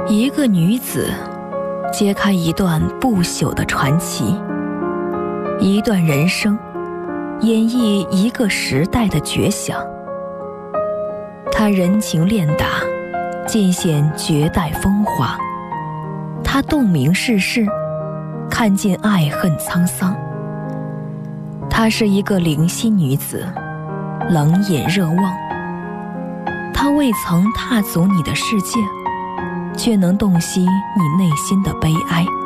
一个女子揭开一段不朽的传奇，一段人生演绎一个时代的绝响。她人情练达，尽显绝代风华。她洞明世事，看尽爱恨沧桑。她是一个灵犀女子，冷眼热望。她未曾踏足你的世界，却能洞悉你内心的悲哀。